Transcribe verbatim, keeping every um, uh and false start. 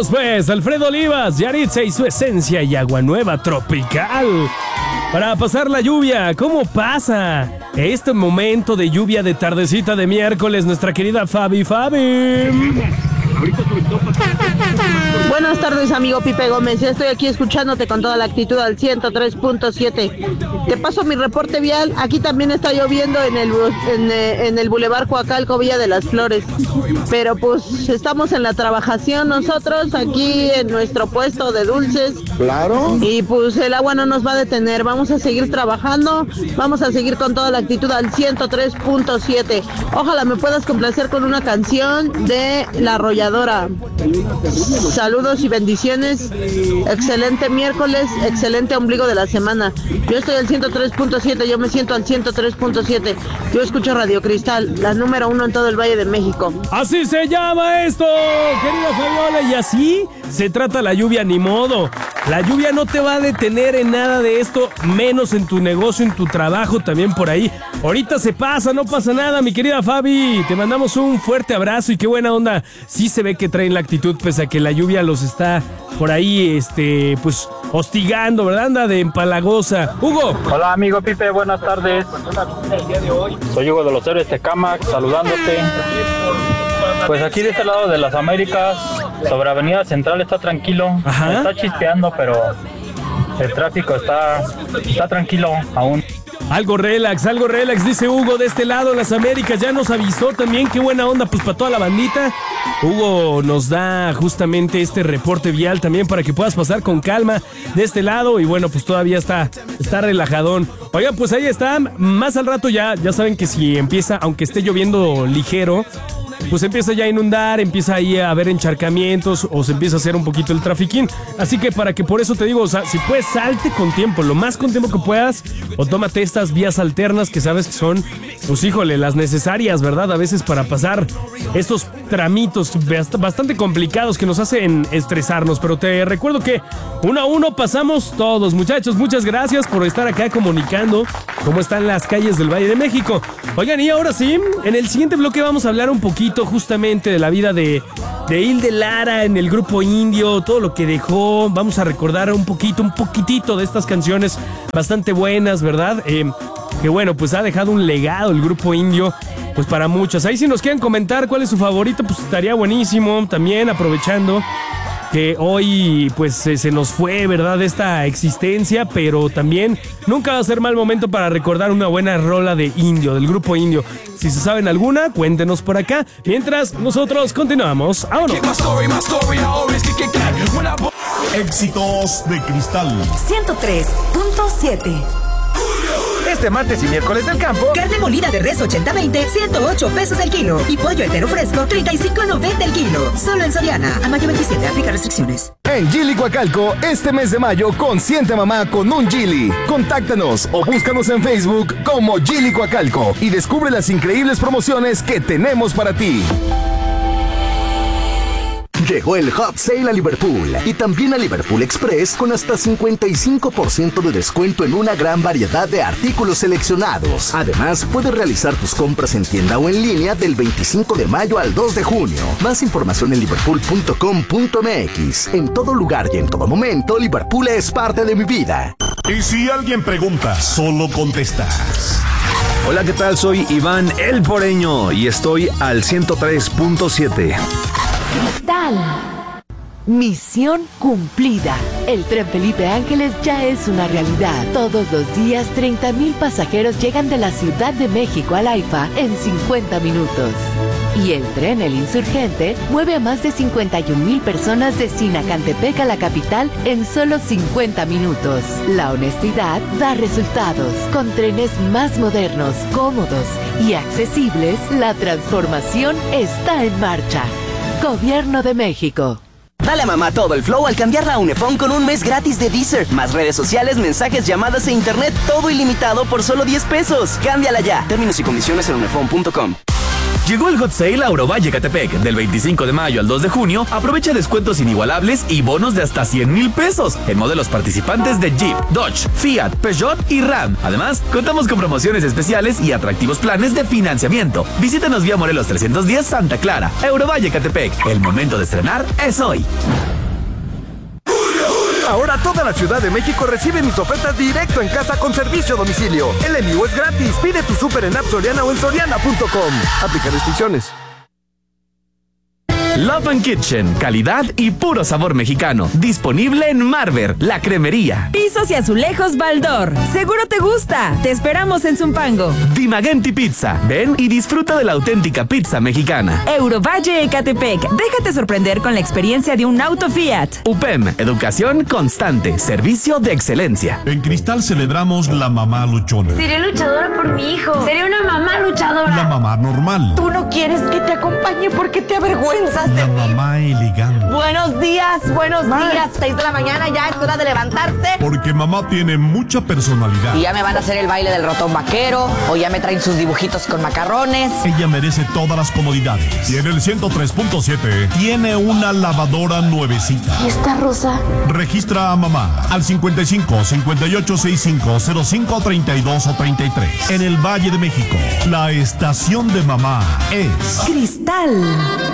Vámonos pues, Alfredo Olivas, Yaritza y su esencia y agua nueva tropical. Para pasar la lluvia, ¿cómo pasa este momento de lluvia de tardecita de miércoles, nuestra querida Fabi Fabi? Buenas tardes, amigo Pipe Gómez. Ya estoy aquí escuchándote con toda la actitud al ciento tres punto siete. Te paso mi reporte vial. Aquí también está lloviendo en el en, en el Boulevard Coacalco, Villa de las Flores. Pero pues estamos en la trabajación nosotros aquí en nuestro puesto de dulces. Claro. Y pues el agua no nos va a detener. Vamos a seguir trabajando. Vamos a seguir con toda la actitud al ciento tres punto siete. Ojalá me puedas complacer con una canción de La Arrolladora. Saludos y bendiciones. Excelente miércoles, excelente ombligo de la semana. Yo estoy al ciento tres punto siete, yo me siento al ciento tres punto siete. Yo escucho Radio Cristal, la número uno en todo el Valle de México. Así se llama esto, querida Fabiola, y así se trata la lluvia, ni modo. La lluvia no te va a detener en nada de esto, menos en tu negocio, en tu trabajo, también por ahí. Ahorita se pasa, no pasa nada, mi querida Fabi. Te mandamos un fuerte abrazo y qué buena onda. Sí se ve que traen la actitud, pese a que la lluvia los está por ahí, este, pues, hostigando, ¿verdad? Anda de empalagosa. Hugo. Hola, amigo Pipe, buenas tardes. Soy Hugo de los Héroes Tecámac, saludándote. Pues aquí de este lado de las Américas, sobre Avenida Central está tranquilo. Ajá. Está chispeando, pero el tráfico está, está tranquilo aún. Algo relax, algo relax, dice Hugo de este lado, las Américas. Ya nos avisó también, qué buena onda, pues para toda la bandita. Hugo nos da justamente este reporte vial también para que puedas pasar con calma de este lado. Y bueno, pues todavía está, está relajadón. Oigan, pues ahí está, más al rato ya, ya saben que si empieza, aunque esté lloviendo ligero, pues empieza ya a inundar, empieza ahí a haber encharcamientos o se empieza a hacer un poquito el trafiquín. Así que para que por eso te digo, o sea, si puedes, salte con tiempo, lo más con tiempo que puedas, o tómate estas vías alternas que sabes que son, pues híjole, las necesarias, ¿verdad? A veces para pasar estos tramitos bastante complicados que nos hacen estresarnos. Pero te recuerdo que uno a uno pasamos todos, muchachos. Muchas gracias por estar acá comunicando cómo están las calles del Valle de México. Oigan, y ahora sí, en el siguiente bloque vamos a hablar un poquito justamente de la vida de, de Hilde Lara en el grupo Indio, todo lo que dejó. Vamos a recordar un poquito, un poquitito de estas canciones bastante buenas, ¿verdad? Eh, que bueno, pues ha dejado un legado el grupo Indio, pues para muchos. Ahí si nos quieren comentar cuál es su favorito, pues estaría buenísimo. También aprovechando que hoy pues se nos fue, ¿verdad?, esta existencia, pero también nunca va a ser mal momento para recordar una buena rola de Indio, del grupo Indio. Si se saben alguna, cuéntenos por acá. Mientras nosotros continuamos. ¡Vámonos! Éxitos de Cristal ciento tres punto siete. Este martes y miércoles del campo, carne molida de res ochenta veinte, ciento ocho pesos el kilo. Y pollo entero fresco, treinta y cinco noventa el kilo. Solo en Soriana. A mayo veintisiete, aplica restricciones. En Geely Coacalco, este mes de mayo, consiente a mamá con un Geely. Contáctanos o búscanos en Facebook como Geely Coacalco y descubre las increíbles promociones que tenemos para ti. Llegó el Hot Sale a Liverpool y también a Liverpool Express con hasta cincuenta y cinco por ciento de descuento en una gran variedad de artículos seleccionados. Además, puedes realizar tus compras en tienda o en línea del veinticinco de mayo al dos de junio. Más información en liverpool punto com punto m x. En todo lugar y en todo momento, Liverpool es parte de mi vida. Y si alguien pregunta, solo contestas. Hola, ¿qué tal? Soy Iván El Poreño y estoy al ciento tres punto siete. Cristal. Misión cumplida. El tren Felipe Ángeles ya es una realidad. Todos los días, treinta mil pasajeros llegan de la Ciudad de México al AIFA en cincuenta minutos. Y el tren El Insurgente mueve a más de cincuenta y un mil personas de Sinacantepec a la capital en solo cincuenta minutos. La honestidad da resultados. Con trenes más modernos, cómodos y accesibles, la transformación está en marcha. Gobierno de México. Dale a mamá todo el flow al cambiarla a Unifón con un mes gratis de Deezer. Más redes sociales, mensajes, llamadas e internet, todo ilimitado por solo diez pesos. Cámbiala ya. Términos y condiciones en unifón punto com. Llegó el Hot Sale a Eurovalle Ecatepec. Del veinticinco de mayo al dos de junio, aprovecha descuentos inigualables y bonos de hasta cien mil pesos en modelos participantes de Jeep, Dodge, Fiat, Peugeot y Ram. Además, contamos con promociones especiales y atractivos planes de financiamiento. Visítanos vía Morelos trescientos diez Santa Clara. Eurovalle Ecatepec. El momento de estrenar es hoy. Ahora toda la Ciudad de México recibe mis ofertas directo en casa con servicio a domicilio. El envío es gratis. Pide tu súper en App Soriana o en soriana punto com. Aplica restricciones. Love and Kitchen, calidad y puro sabor mexicano. Disponible en Marver, la cremería. Pisos y azulejos Baldor. Seguro te gusta. Te esperamos en Zumpango. Dimagenti Pizza. Ven y disfruta de la auténtica pizza mexicana. Eurovalle Ecatepec. Déjate sorprender con la experiencia de un auto Fiat. U P E M, educación constante, servicio de excelencia. En Cristal celebramos la mamá luchona. Seré luchadora por mi hijo. Seré una mamá luchadora. La mamá normal. Tú no quieres que te acompañe porque te avergüenzas. La mamá elegante. Buenos días, buenos Ma. días. Seis de la mañana, ya es hora de levantarte. Porque mamá tiene mucha personalidad. Y ya me van a hacer el baile del ratón vaquero, o ya me traen sus dibujitos con macarrones. Ella merece todas las comodidades. Y en el ciento tres punto siete tiene una lavadora nuevecita. ¿Y esta rosa? Registra a mamá al cincuenta y cinco, cincuenta y ocho, sesenta y cinco, cero cinco, treinta y dos o treinta y tres. En el Valle de México, la estación de mamá es Cristal.